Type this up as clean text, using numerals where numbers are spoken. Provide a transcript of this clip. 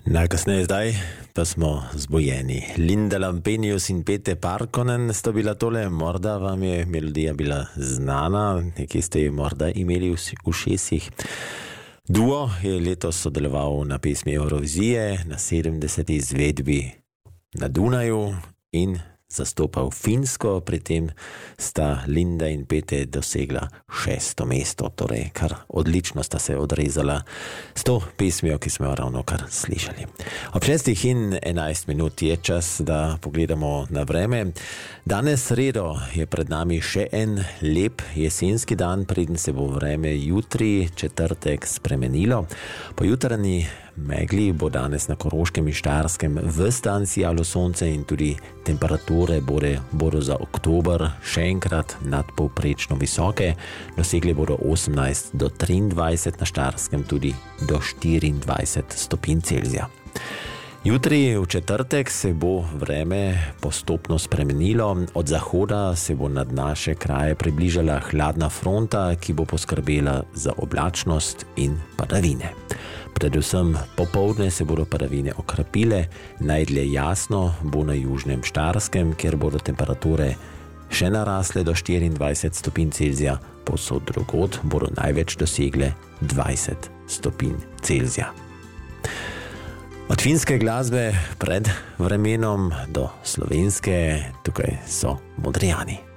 Najkasneje zdaj pa smo zbojeni. Linda Lampenius in Pete Parkonen sta bila tole, morda vam je melodija bila znana, nekje ste jo morda imeli v ušesih. Duo je letos sodeloval na pesmi Eurovizije, na 70. izvedbi na Dunaju in zastopal Finsko, pri tem sta Linda in Pete dosegla 6. mesto, torej kar odlično sta se odrezala s to pesmijo, ki smo jo ravnokar slišali. Ob 6:11 je čas, da pogledamo na vreme. Danes sredo je pred nami še en lep jesenski dan, preden se bo vreme jutri, četrtek, spremenilo. Po jutranji megli bo danes na Koroškem in Štajerskem ves dan sijalo sonce in tudi temperature bodo za oktober še enkrat nadpovprečno visoke. Dosegli bodo 18 do 23, na Štajerskem tudi do 24 stopinj Celzija. Jutri v četrtek se bo vreme postopno spremenilo. Od zahoda se bo nad naše kraje približala hladna fronta, ki bo poskrbela za oblačnost in padavine. Predvsem popoldne se bodo padavine okrepile, najdlje jasno bo na južnem Štajerskem, kjer bodo temperature še narasle do 24 stopinj Celzija, povsod drugod bodo največ dosegle 20 stopinj Celzija. Od finske glasbe pred vremenom do slovenske, tukaj so Modrijani.